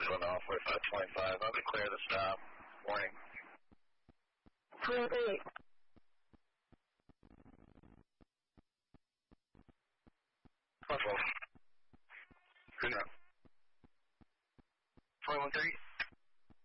Going off 4525. I'll be clear to stop. Warning. Clear 8. Good enough. 2130.